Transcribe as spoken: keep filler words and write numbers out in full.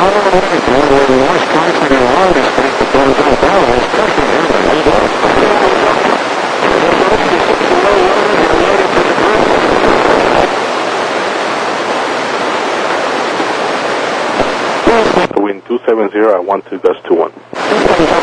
Wind two seven zero at one two dash two one.